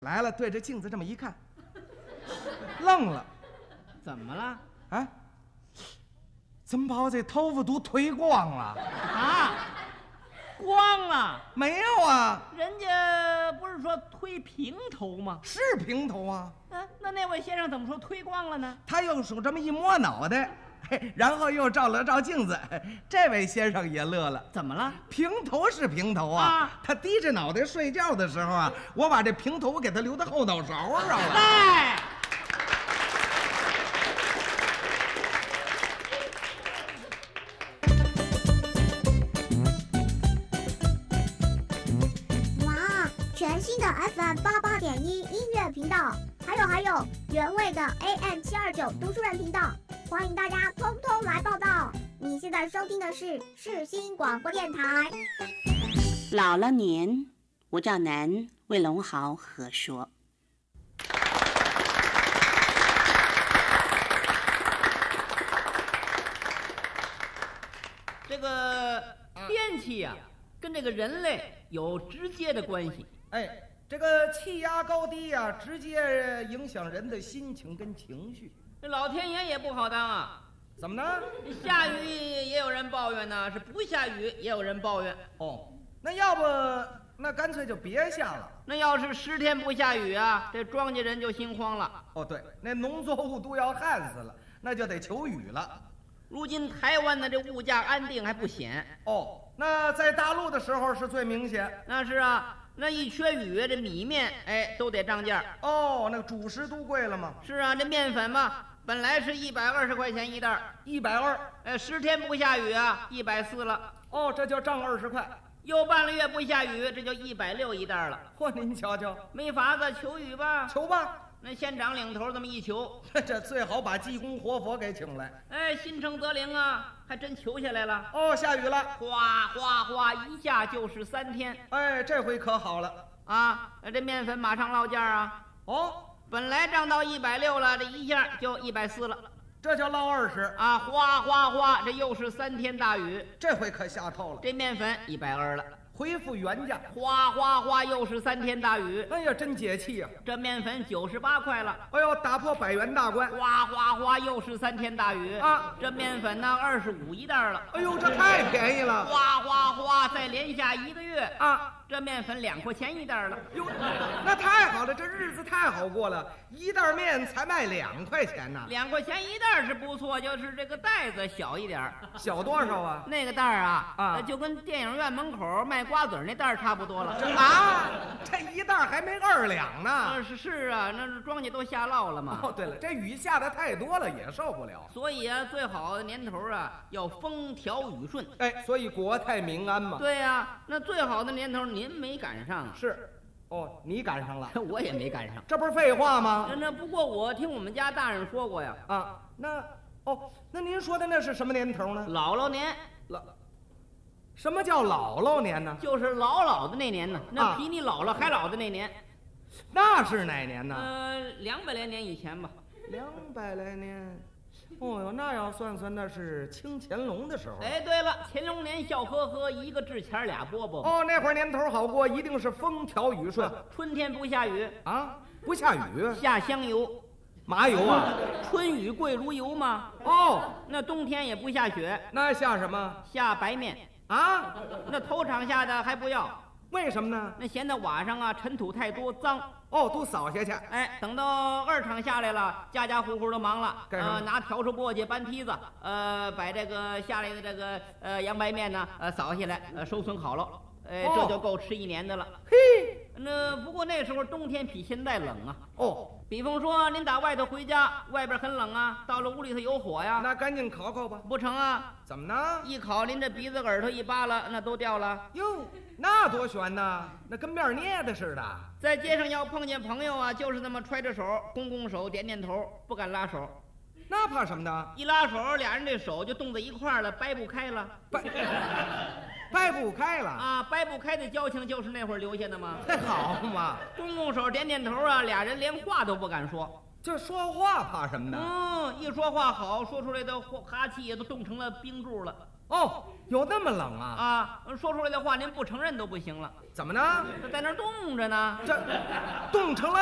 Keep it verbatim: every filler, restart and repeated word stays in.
来了，对着镜子这么一看，愣了， 怎么了？ 啊？怎么把我这头发都推光了？ 啊？光了？ 没有啊， 人家不是说推平头吗？ 是平头啊。 啊，那那位先生怎么说推光了呢？ 他用手这么一摸脑袋，嘿，然后又照了照镜子，这位先生也乐了。 怎么了？ 平头是平头啊， 啊他低着脑袋睡觉的时候啊，我把这平头给他留到后脑勺上了。 哎， 哇，全新的 F M 八八点一音乐频道，还有还有原味的 A M 七二九读书人频道，欢迎大家通通来报道。你现在收听的是世新广播电台。 老了年，我叫南，魏龙豪何说。 这个天气呀、啊，跟这个人类有直接的关系。 哎，这个气压高低呀、啊，直接影响人的心情跟情绪。 这老天爷也不好当啊。 怎么呢？ 下雨也有人抱怨呢，是不下雨也有人抱怨。 哦，那要不那干脆就别下了。 那要是十天不下雨啊，这庄稼人就心慌了。 哦，对，那农作物都要旱死了，那就得求雨了。 如今台湾的这物价安定还不显。 哦，那在大陆的时候是最明显。 那是啊，那一缺雨，这米面哎都得涨价。 哦，那个主食都贵了吗？ 是啊，这面粉嘛。本来是一百二十块钱一袋， 一百二， 呃，十天不下雨啊，一百四了。 哦，这就涨二十块。 又半个月不下雨，这就一百六一袋了。 嚯，您瞧瞧， 没法子，求雨吧， 求吧。 那县长领头这么一求， 这最好把济公活佛给请来。 哎，心诚则灵啊，还真求下来了。 哦，下雨了， 哗哗哗，一下就是三天。 哎，这回可好了啊，这面粉马上落价啊。 哦。 本来涨到一百六了，这一下就一百四了， 这就落二十啊！哗哗哗，这又是三天大雨， 这回可下透了。 这面粉一百二了， 恢复原价。 哗哗哗，又是三天大雨， 哎呀，真解气呀！ 这面粉九十八块了， 哎呦，打破百元大关。 哗哗哗，又是三天大雨啊！ 这面粉呢，二十五一袋了。 哎呦，这太便宜了。 哗哗哗，再连下一个月啊！ 这面粉两块钱一袋了。 哟，那太好了，这日子太好过了，一袋面才卖两块钱呢。 两块钱一袋是不错，就是这个袋子小一点。 小多少啊？ 那个袋儿啊， 啊， 就跟电影院门口卖瓜子那袋儿差不多了。 啊，这一袋还没二两呢。 啊，是是啊，那庄稼都下涝了嘛。 哦，对了，这雨下的太多了，也受不了。 所以啊，最好的年头啊，要风调雨顺。 哎，所以国泰民安嘛。 对呀、啊，那最好的年头您没赶上。 是，哦，你赶上了， 我也没赶上， 这不是废话吗？ 那那不过我听我们家大人说过呀。 啊，那哦，那您说的那是什么年头呢？ 姥姥年。 老，什么叫姥姥年呢？ 就是老老的那年呢，那比你姥姥还老的那年。 那是哪年呢？ 呃，两百来年以前吧。 两百来年。哦哟，那要算算，那是清乾隆的时候。 哎，对了，乾隆年笑呵呵，一个纸钱俩饽饽。 哦，那会儿年头好过，一定是风调雨顺， 春天不下雨啊，不下雨， 下香油， 麻油啊， 春雨贵如油嘛。 哦， 那冬天也不下雪， 那下什么？ 下白面啊？ 那头场下的还不要， 为什么呢？ 那嫌得瓦上啊尘土太多脏。 哦，都扫下去。 哎，等到二场下来了，家家户户都忙了， 呃， 拿笤帚簸箕搬梯子，呃，把这个下来的这个呃洋白面呢，呃扫下来，呃收存好了，哎、呃，这就够吃一年的了。 嘿， 那不过那时候冬天比现在冷啊。 哦， 比方说您打外头回家，外边很冷啊，到了屋里头有火呀， 那赶紧烤烤吧。 不成啊？ 怎么呢？ 一烤，您这鼻子耳朵一扒拉，那都掉了。 哟，那多悬呐，那跟面捏的似的。 在街上要碰见朋友啊，就是那么揣着手，拱拱手，点点头，不敢拉手。 那怕什么的？ 一拉手，俩人这手就冻在一块儿了，掰不开了。 掰掰不开了啊！掰不开的交情就是那会儿留下的吗？ 好嘛， 拱拱手，点点头啊，俩人连话都不敢说。 这说话怕什么呢？ 嗯，一说话好，说出来的哈气也都冻成了冰柱了。 哦，有那么冷啊？ 啊，说出来的话您不承认都不行了。 怎么呢？ 在那儿冻着呢。 这冻成了